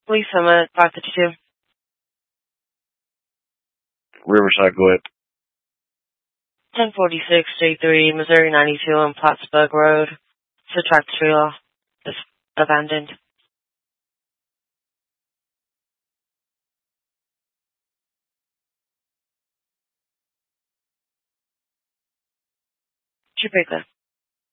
Police Summit, 552. Riverside, go ahead. 1046 J3, Missouri 92 on Plattsburgh Road. It's a tractor trailer. It's abandoned. Topeka.